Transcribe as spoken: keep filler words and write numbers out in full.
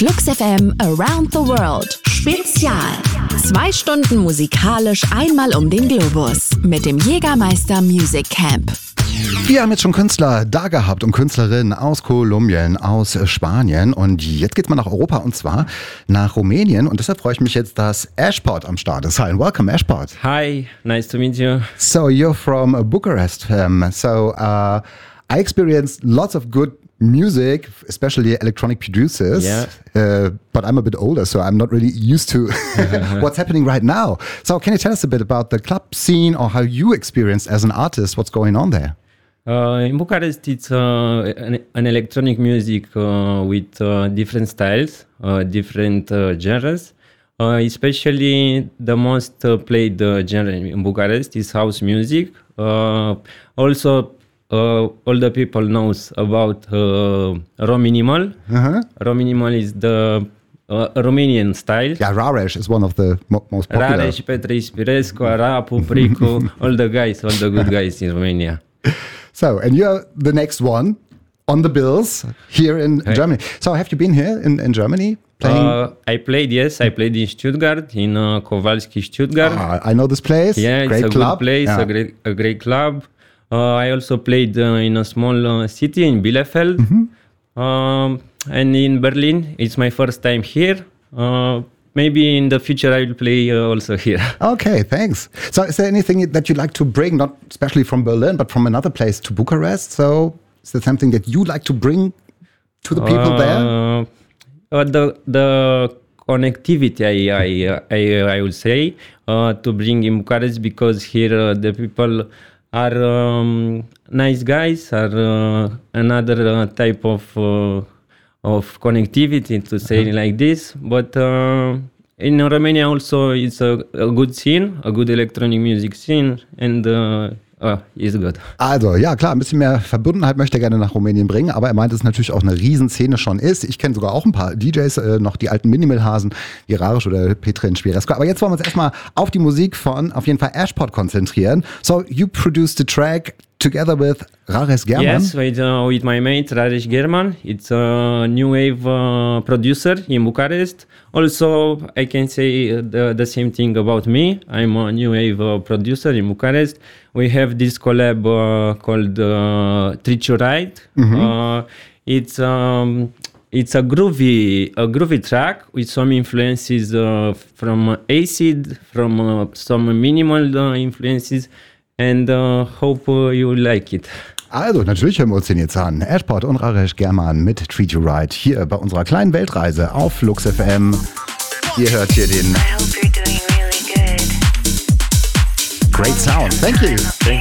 Flux F M Around the World Spezial. Zwei Stunden musikalisch einmal um den Globus mit dem Jägermeister Music Camp. Wir haben jetzt schon Künstler da gehabt und Künstlerinnen aus Kolumbien, aus Spanien und jetzt geht's mal nach Europa und zwar nach Rumänien und deshalb freue ich mich jetzt, dass Ashpot am Start ist. Hi and welcome Ashpot. Hi, nice to meet you. So you're from Bucharest, um, so uh, I experienced lots of good music, especially electronic producers, yeah. uh, but I'm a bit older, so I'm not really used to what's happening right now. So can you tell us a bit about the club scene or how you experienced as an artist, what's going on there? Uh, in Bucharest, it's uh, an, an electronic music uh, with uh, different styles, uh, different uh, genres. Uh, especially the most uh, played uh, genre in Bucharest is house music. Uh, also, uh, all the people knows about uh, Ro Minimal. Uh-huh. Ro Minimal is the uh, Romanian style. Yeah, Raresh is one of the mo- most popular. Raresh, Petre Ispirescu, Arapu, Pricu, all the guys, all the good guys in Romania. So, and you're the next one on the bills here in Hey. Germany. So, have you been here in, in Germany playing? Uh, I played, yes, I played in Stuttgart, in uh, Kowalski, Stuttgart. Ah, I know this place. Yeah, Great it's a club. good place, Yeah. a great, a great club. Uh, I also played uh, in a small uh, city in Bielefeld, Mm-hmm. um, and in Berlin. It's my first time here. Uh, maybe in the future I will play uh, also here. Okay, thanks. So, is there anything that you'd like to bring, not especially from Berlin, but from another place to Bucharest? So, is there something that you'd like to bring to the people there? Uh, uh, the the connectivity, I I I, I would say, uh, to bring in Bucharest, because here uh, the people are um, nice guys, are uh, another uh, type of uh, of connectivity, to say Uh-huh. like this. But uh, in Romania also it's a, a good scene, a good electronic music scene, and uh, uh, it's good. Also, ja klar, ein bisschen mehr Verbundenheit möchte er gerne nach Rumänien bringen, aber er meint, dass es natürlich auch eine Riesenszene schon ist. Ich kenne sogar auch ein paar D Js, äh, noch die alten Minimalhasen, wie Raresh oder Petre Ispirescu. Aber jetzt wollen wir uns erstmal auf die Musik von, auf jeden Fall, Ashpot konzentrieren. So, you produced the track together with Raresh German. Yes, with, uh, with my mate Raresh German. It's a new wave uh, producer in Bucharest. Also, I can say the, the same thing about me. I'm a new wave uh, producer in Bucharest. We have this collab uh, called uh, Treat You Right. Mm-hmm. Uh, it's um, it's a groovy a groovy track with some influences uh, from acid, from uh, some minimal uh, influences. And uh, hope uh, you like it. Also, natürlich hören wir uns den jetzt an. Ashpot und Raresh German mit Treat You Right hier bei unserer kleinen Weltreise auf Flux F M. Ihr hört hier den I hope you're doing really good. Great Sound. Thank you. Thank